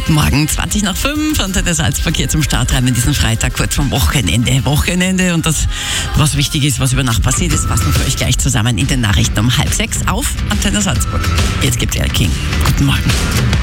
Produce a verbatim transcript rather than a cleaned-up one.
Guten Morgen, zwanzig nach fünf und der Salzverkehr zum Start rein in diesen Freitag, kurz vom Wochenende. Wochenende und das, was wichtig ist, was über Nacht passiert ist, fassen wir für euch gleich zusammen in den Nachrichten um halb sechs auf Antenne Salzburg. Jetzt gibt's Erl King. Guten Morgen.